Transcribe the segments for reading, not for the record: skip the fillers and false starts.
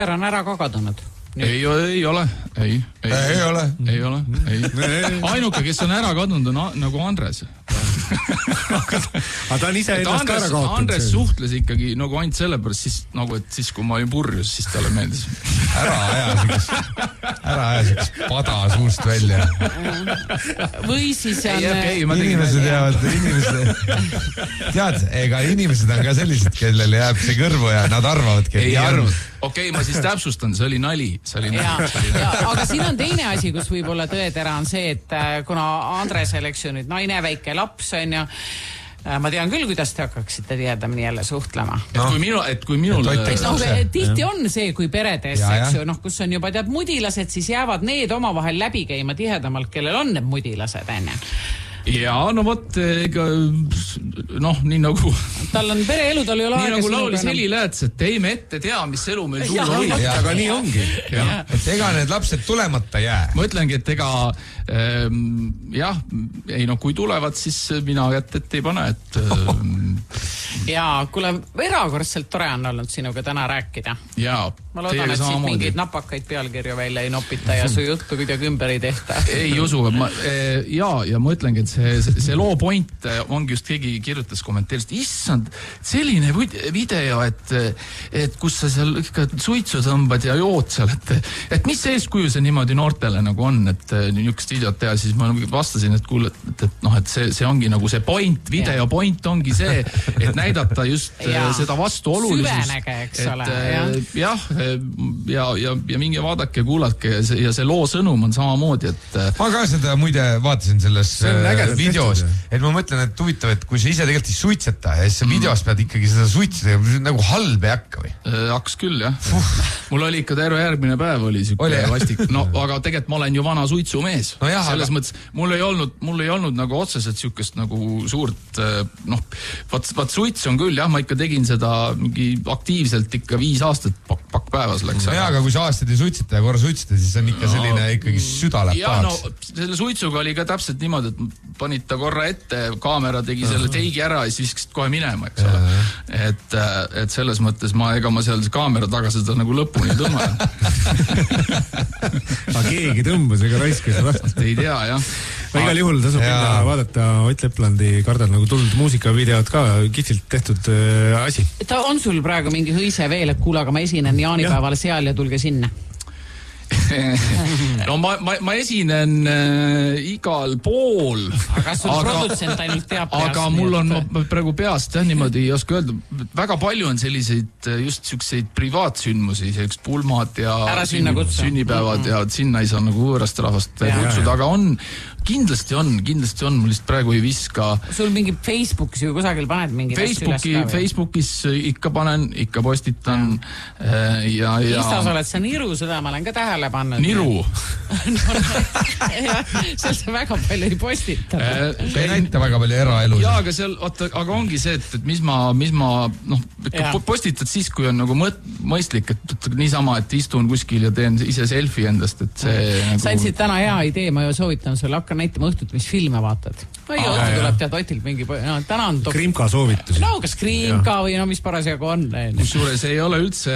on ära ka kadunud. Ei ole. Ainuke, kes on ära kadunud, on nagu Andres. Aga ta on ise ennast ka ära kaotanud. Andres suhtles ikkagi nagu ainult sellepärast, siis kui ma olin purjus, siis talle meeldis. Ära aja siukest pada suust välja. Või siis inimesed tead, ega inimesed on ka sellised, kellele jääb see kõrvu ja nad arvavadki. Ei arvad. Okei, ma siis täpsustan, see oli nali. Aga siin on teine asi, kus võib-olla tõetera on see, et kuna Andresel, eks ju, nüüd naine, väike laps on ju, ma tean küll, kuidas te hakkaksite tihedamini jälle suhtlema. Et kui minul... Tihti on see, kui peredes, eks ju, kus on juba tead mudilased, siis jäävad need omavahel läbi käima tihedamalt, kellel on need mudilased, enne. Ja, no vot, ega, nii nagu... Tal on pereelu, tal ei ole aega... Nii nagu laulis Heliläets, et teime ette tea, mis elu meil suur oli. Aga nii ongi. Et ega need lapsed tulemata jää. Ma ütlengi, et ega, kui tulevad, siis mina jätet ei pane, et... Jaa, kuule, erakordselt tore on olnud sinuga täna rääkida. Jaa, ma loodan, et siit mingeid napakaid pealkirju välja ei nopita ja su juttu kuidagi ümber ei tehta. Ei usu, ja ma ütlengi, et see loo point ongi just keegi kirjutas kommenteerist, issand, selline video, et kus sa seal suitsu tõmbad ja jood seal, et mis eeskuju see niimoodi noortele nagu on, et niisugust videot teha, siis ma vastasin, et kuule, et see ongi nagu see point, video point ongi see, et näidata just seda vastuolulisust. Süvenege, eks ole. Ja minge vaadake, kuulatke ja see loo sõnum on samamoodi, et... Ma ka seda muide vaatasin selles videos, et ma mõtlen, et huvitav, et kui sa ise tegelikult ei suitseta ja siis sa videos pead ikkagi seda suitseda, nagu halb ei hakka või? Hakkas küll, jah. Mul oli ikka terve järgmine päev oli siuke vastik. No, aga tegelikult ma olen ju vana suitsumees. Selles mõttes, mul ei olnud nagu otseselt siukest nagu suurt, vaat suits on küll, jah, ma ikka tegin seda mingi aktiivselt ikka 5 aastat pakk päevas läks. No aga kui sa aastaid ei suitseta ja korra suitseta, siis on ikka selline ikkagi süda läheb pahaks. Selle suitsuga oli ka täpselt niimoodi, et panid ta korra ette, kaamera tegi selle teigi ära ja siis viskasid kohe minema, eks ole. Et selles mõttes ma seal kaamera taga seda nagu lõpuni tõmban. Aga keegi tõmbas, ega raiskas vast. Ei tea, jah. Igal juhul tasub minna vaadata Ott Leplandi Kardal nagu tulnud muusikavideod ka kihvilt tehtud asi. Ta on sul praegu mingi hõise veel, et kuule, aga ma esinen jaanipäeval seal ja tulge sinna. No ma esinen igal pool. Aga sul produtsent ainult teab peast. Aga mul on praegu peast niimoodi ei oska öelda. Väga palju on selliseid just siukseid privaatsündmusi, sellised pulmad ja sünnipäevad ja sinna ei saa nagu võõrast rahvast kutsuda, aga kindlasti on, mul lihtsalt praegu ei viska. Sul mingi Facebookis ju kusagil paned mingi Facebookis ikka panen, ikka postitan ja... Instas oled sa Niru, seda ma olen ka tähele pannud. Niru? Seal sa väga palju ei postita. Ei näita väga palju eraelu. Jaa, aga ongi see, et mis ma postitad siis, kui on nagu mõistlik, et niisama, et istun kuskil ja teen ise selfie endast, et see... Sa andsid täna hea idee, ma ju soovitan sulle hakka näitama õhtut, mis filme vaatad. Õhtu tuleb tead Otilt mingi... Täna on... Krimka soovitus. No, kas Krimka või mis parasjagu on. Kusjuures ei ole üldse...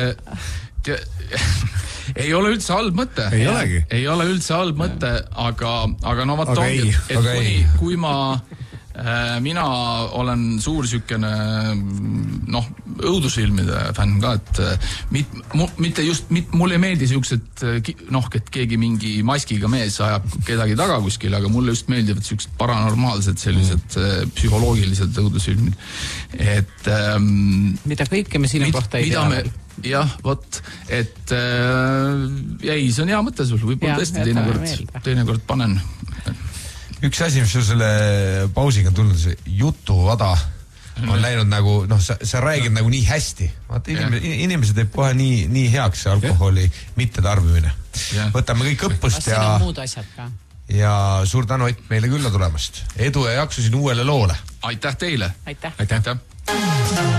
Ei ole üldse halb mõte. Ei olegi. Ei ole üldse halb mõte, aga no vaat ongi, et kui mina olen suur sükene õudusfilmide fänn ka, et mul ei meeldi siuksed, et keegi mingi maskiga mees ajab kedagi taga kuskil, aga mulle just meeldivad siuksed paranormaalsed sellised psühholoogilised õudusfilmid. Et... Mida kõike me sinu kohta ei tea? Jah, vot, et see on hea mõte sul, võib-olla tõesti teinekord panen. Üks asi, mis sul selle pausiga on tulnud, see jutuvada on läinud nagu, sa räägid nagu nii hästi. Inimesed teeb kohe nii heaks alkoholi mittetarbimine. Võtame kõik õppust ja... Kas muud asjad ka? Ja suur tänu Ott meile külla tulemast. Edu ja jaksu siin uuele loole. Aitäh teile! Aitäh!